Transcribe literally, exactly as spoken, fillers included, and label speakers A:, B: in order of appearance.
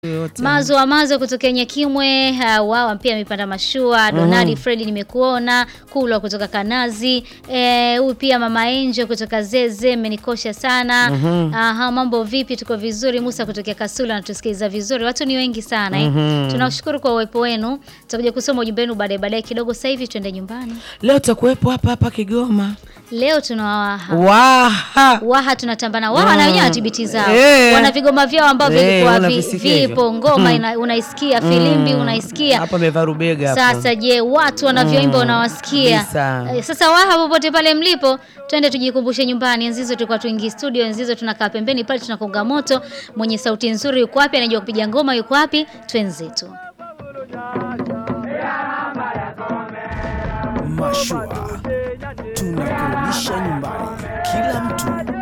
A: Mazo wa mazo kutoka Nyakimwe, uh, wao pia amepanda mashua. Donald mm-hmm. Fred nimekuona, Kulwa kutoka Kanazi, eh huyu pia Mama Angel kutoka Zeze amenikosha sana. mm-hmm. Aha, mambo vipi? Tuko vizuri. Musa kutoka Kasula anatusikiliza vizuri. Watu ni wengi sana eh. Mm-hmm. Tunashukuru kwa uwepo wenu. Tutakuja kusoma ujumbe wenu baadaye baadaye kidogo. Sasa hivi twende nyumbani.
B: Leo tutakuwepo hapa hapa Kigoma.
A: Leo tuna waha.
B: Waha.
A: Waha tunatambana. Waha mm. na wenyewe atibiti zao.
B: Eh.
A: Wana vigoma vyao ambavyo
B: Eh,
A: vilikuwa
B: wana
A: vi,
B: visikia
A: vipo ngoma ina, unaisikia filimbi unaisikia.
B: Hapa Mevarubega hapo.
A: Sasa je, watu wanavyoimba mm. unawasikia. Eh, sasa waha popote pale mlipo, twende tujikumbushe nyumbani. Enzizo tulikuwa tuingi studio, enzizo tunakaa pembeni pale tunakonga moto. Mwenye sauti nzuri yuko wapi? Anajua kupiga ngoma yuko wapi? Twenzetu.
C: Mashua tunakurudisha nyumbani kila mtu.